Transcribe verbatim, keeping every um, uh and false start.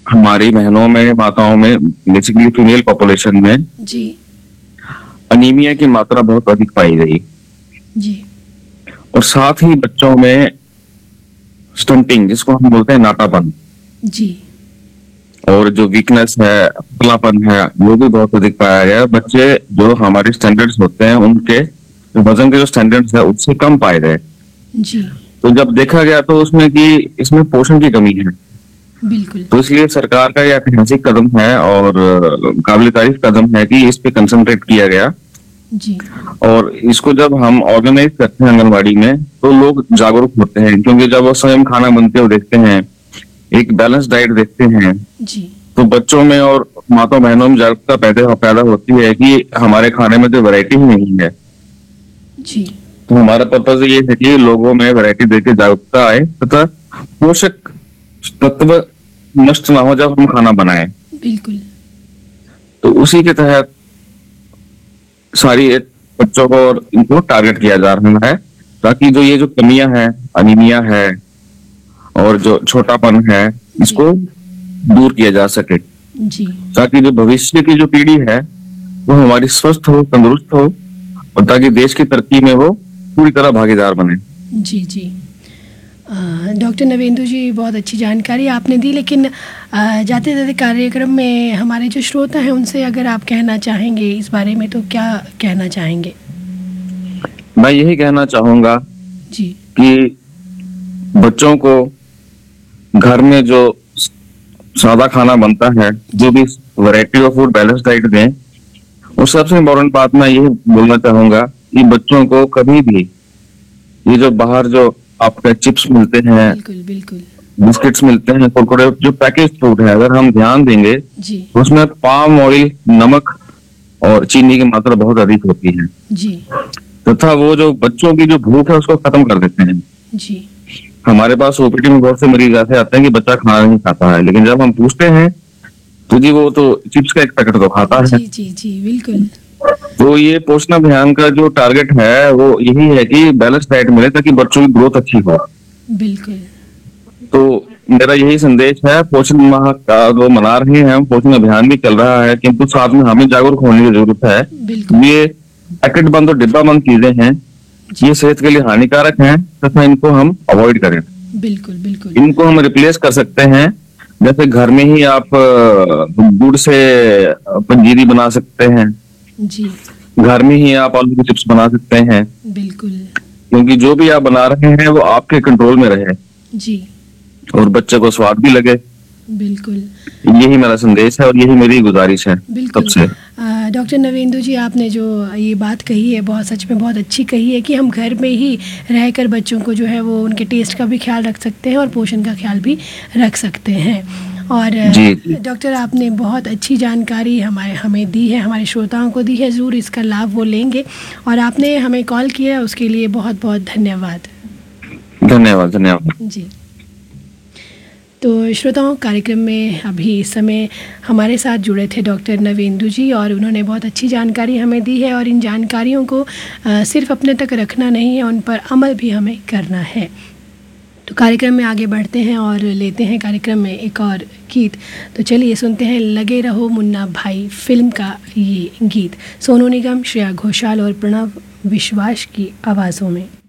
हमारी बहनों में, माताओं में, बेसिकली फीमेल पॉपुलेशन में जी अनीमिया की मात्रा बहुत अधिक पाई गई। जी और साथ ही बच्चों में स्टंटिंग, जिसको हम बोलते हैं नाटापन, जी और जो वीकनेस है, पतलापन है, वो भी बहुत अधिक पाया गया। बच्चे जो हमारे स्टैंडर्ड्स होते हैं, उनके जो वजन के जो स्टैंडर्ड्स है, उससे कम पाए गए। जी तो जब देखा गया तो उसमें कि इसमें पोषण की कमी है। बिल्कुल। तो इसलिए सरकार का यह ऐतिहासिक कदम है और काबिल तारीफ कदम है कि इस पे कंसंट्रेट किया गया। जी और इसको जब हम ऑर्गेनाइज करते हैं आंगनबाड़ी में, तो लोग जागरूक होते हैं, क्योंकि जब वो स्वयं खाना बनते हुए देखते हैं, एक बैलेंस डाइट देखते हैं, जी तो बच्चों में और माताओं बहनों में जागरूकता पैदा पैदा होती है कि हमारे खाने में तो वैरायटी ही नहीं है। जी तो हमारा पर्पज ये है कि लोगों में वैरायटी देकर जागरूकता आए तथा पोषक तत्व नष्ट ना हो जब हम खाना बनाएं। बिल्कुल। तो उसी के तहत सारी एक बच्चों को और इनको टारगेट किया जा रहा है, ताकि जो ये जो कमियां हैं, अनीमिया है और जो छोटापन है, इसको दूर किया जा सके, जी ताकि जो भविष्य की जो पीढ़ी है वो हमारी स्वस्थ हो, तंदुरुस्त हो, और ताकि देश की तरक्की में वो पूरी तरह भागीदार बने। जी जी डॉक्टर नवेंदु जी, बहुत अच्छी जानकारी आपने दी, लेकिन आ, जाते जाते कार्यक्रम में हमारे जो श्रोता हैं उनसे अगर आप कहना चाहेंगे इस बारे में, तो क्या कहना चाहेंगे? मैं यही कहना चाहूंगा जी कि बच्चों को घर में जो सादा खाना बनता है, जो भी variety of food, balance diet दें। और सबसे इम्पोर्टेंट बात मैं ये बोलना चाहूंगा कि बच्चों को कभी भी ये जो बाहर जो आपके चिप्स मिलते हैं, बिल्कुल बिल्कुल। बिस्किट्स मिलते हैं, कुरकुरे, जो पैकेज फूड है, अगर हम ध्यान देंगे जी तो उसमें पाम ऑयल, नमक और चीनी की मात्रा बहुत अधिक होती है, जी तथा वो जो बच्चों की जो भूख है उसको खत्म कर देते हैं। जी हमारे पास ओपीडी में बहुत से मरीज ऐसे आते हैं कि बच्चा खाना नहीं खाता है, लेकिन जब हम पूछते हैं तो जी वो तो चिप्स का एक पैकेट तो खाता है। जी जी जी बिल्कुल। तो ये पोषण अभियान का जो टारगेट है वो यही है कि बैलेंस डाइट मिले, ताकि बच्चों की ग्रोथ अच्छी हो। बिल्कुल। तो मेरा यही संदेश है। पोषण माह का जो मना रहे हैं हम, पोषण अभियान भी चल रहा है, किंतु साथ में हमें जागरूक होने की जरूरत है। बिल्कुल। ये पैकेट बंद और डिब्बा बंद चीजें हैं, ये सेहत के लिए हानिकारक हैं, तथा इनको हम अवॉइड करें। बिल्कुल बिल्कुल। इनको हम रिप्लेस कर सकते हैं, जैसे घर में ही आप अ, गुड़ से पंजीरी बना सकते हैं, जी घर में ही आप आलू की चिप्स बना सकते हैं, बिल्कुल। क्योंकि जो भी आप बना रहे हैं वो आपके कंट्रोल में रहे जी और बच्चे को स्वाद भी लगे। बिल्कुल। यही मेरा संदेश है और यही मेरी गुजारिश है बिल्कुल। सबसे। डॉक्टर नवेंदु जी, आपने जो ये बात कही है बहुत सच में बहुत अच्छी कही है कि हम घर में ही रहकर बच्चों को जो है वो उनके टेस्ट का भी ख्याल रख सकते हैं और पोषण का ख्याल भी रख सकते हैं। और डॉक्टर, आपने बहुत अच्छी जानकारी हमारे हमें दी है, हमारे श्रोताओं को दी है, ज़रूर इसका लाभ वो लेंगे। और आपने हमें कॉल किया उसके लिए बहुत बहुत धन्यवाद। धन्यवाद धन्यवाद जी। तो श्रोताओं, कार्यक्रम में अभी इस समय हमारे साथ जुड़े थे डॉक्टर नवेंदु जी, और उन्होंने बहुत अच्छी जानकारी हमें दी है। और इन जानकारियों को आ, सिर्फ अपने तक रखना नहीं है, उन पर अमल भी हमें करना है। तो कार्यक्रम में आगे बढ़ते हैं और लेते हैं कार्यक्रम में एक और गीत। तो चलिए सुनते हैं लगे रहो मुन्ना भाई फिल्म का ये गीत, सोनू निगम, श्रेया घोषाल और प्रणव विश्वास की आवाज़ों में।